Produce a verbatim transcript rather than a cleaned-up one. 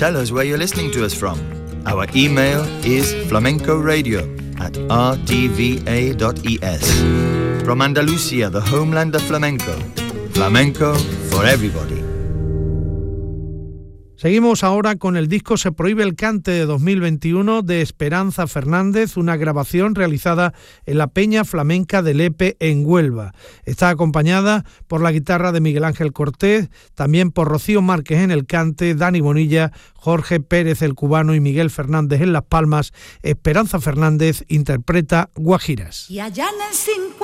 tell us where you're listening to us from. Our email is flamencoradio at r t v a dot e s. From Andalusia, the homeland of flamenco. Flamenco for everybody. Seguimos ahora con el disco Se prohíbe el cante de dos mil veintiuno de Esperanza Fernández, una grabación realizada en la Peña Flamenca de Lepe en Huelva. Está acompañada por la guitarra de Miguel Ángel Cortés, también por Rocío Márquez en el cante, Dani Bonilla, Jorge Pérez el cubano y Miguel Fernández en las palmas. Esperanza Fernández interpreta Guajiras. Y allá en el cincuenta